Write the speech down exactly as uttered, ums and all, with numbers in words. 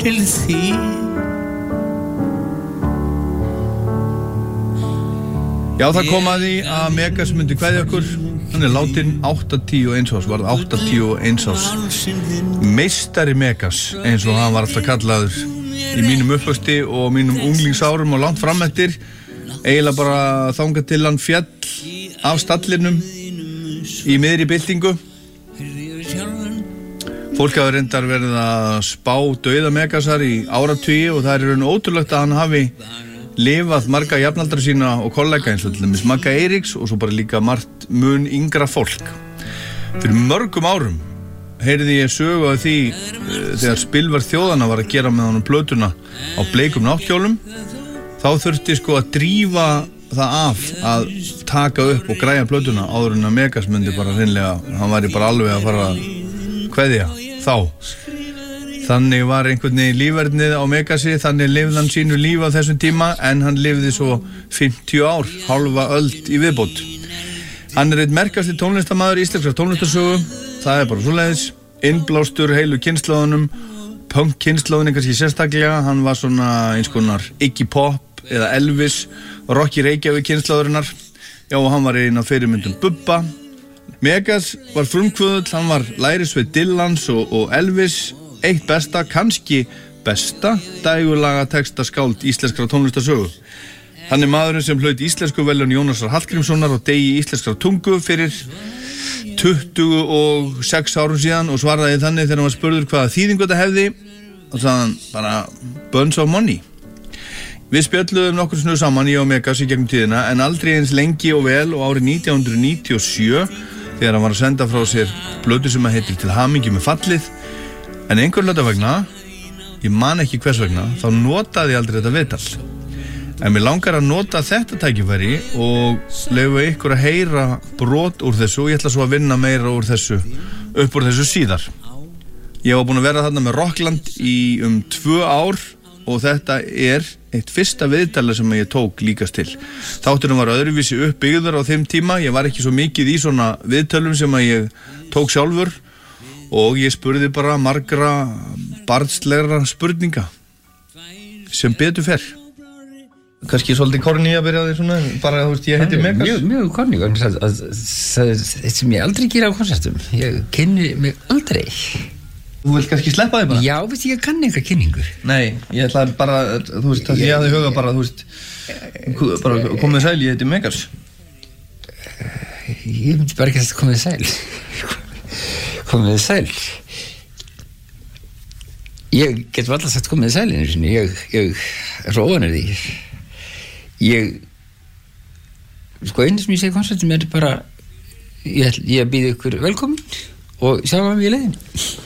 til þín. Já, það kom að því að Megas myndi kveðja okkur. Hann er látin áttatíu og eins árs, varð áttatíu og eins árs. Meistari Megas, eins og hann var alltaf kallaður í mínum uppvöxti og mínum unglingsárum og langt frameftir. Eiginlega bara þangað til hann fjall af stallinum í miðri byltingu. Fólk hafa reyndar verið að spá dauða Megasar í áratugi og það er raun ótrúlegt að hann hafi lifað marga jafnaldra sína og kollega eins og til dæmis Magga Eiríks og svo bara líka margt mun yngra fólk. Fyrir mörgum árum heyrði ég sögu af því uh, þegar Spilverð þjóðana var að gera með honum plötuna á bleikum náttkjólum, þá þurfti sko að drífa það af að taka upp og græja plötuna áður en að Megas myndi bara hreinlega, hann væri bara alveg að fara að kveðja þá. Þannig var einhvern veginn lífverðnið á Megasi, þannig lifði hann sínu líf á þessum tíma en hann lifði svo fimmtíu ár, hálfa öld í viðbót. Hann er einn merkasti tónlistarmaður í íslenskrar tónlistarsögu, það er bara svoleiðis, innblástur heilu kynslóðunum, punk kynslóðunni kannski sérstaklega, hann var svona eins konar Iggy Pop eða Elvis, Rocky Reykjavík kynslóðurinnar, já og hann var einn af fyrirmyndum Bubba. Megas var frumkvöðull, hann var lærisveinn Dylans og, og Elvis, eitt besta, kannski besta dægurlaga texta skáld íslenskra tónlistarsögu. Hann er maðurinn sem hlaut íslensku verðlaun Jónasar Hallgrímssonar og degi íslenskrar tungu fyrir tuttugu og sex árum síðan og svaraði þannig þegar hann var spurður hvaða þýðingu þetta hefði og sagði hann bara bunch of money. Við spjölluðum nokkur snu saman ég og Megas í gegnum tíðina en aldrei eins lengi og vel og árið nítján hundruð níutíu og sjö þegar hann var að senda frá sér plötu sem að heitir Til hamingju með fallið. En einhver hluta vegna, ég man ekki hvers vegna, þá notaði ég aldrei þetta viðtal. En mér langar að nota þetta tækifæri og leyfa ykkur að heyra brot úr þessu og ég ætla svo að vinna meira úr þessu, upp úr þessu síðar. Ég var búin að vera þarna með Rockland í um tvö ár og þetta er eitt fyrsta viðtala sem ég tók líkast til. Þátturinn var öðruvísi uppbyggður á þeim tíma, ég var ekki svo mikið í svona viðtölum sem að ég tók sjálfur. Og ég spurði bara margra barnslegra spurninga sem betur fer. Kannski svolítið korni að byrja á því svona, bara þú veist, ég heiti Megas. Mjög, mjög korni, það sem ég aldrei gera á konsertum. Ég kynni mig aldrei. Þú vilt kannski sleppa því bara? Já, veist, ég kann enga kynningur. Nei, ég ætlaði bara, þú veist, það sem ég hafði huga bara, þú veist, bara komið sæl, ég heiti Megas. Ég myndi bara ekki að komið sæl. Komið sæl. Ég get alltaf sagt komið sæl einu sinni. Ég, ég er svo óvanur því. Ég, sko einu sem ég segi konsertum er bara, ég, ég býð ykkur velkomin og sjá hvað við í leiðin.